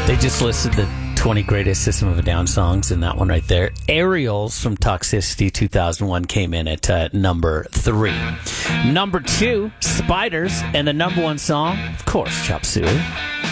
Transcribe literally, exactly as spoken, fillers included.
They just listed the twenty greatest System of a Down songs, and that one right there. Aerials from Toxicity two thousand one came in at uh, number three. Number two, Spiders, and the number one song, of course, Chop Suey.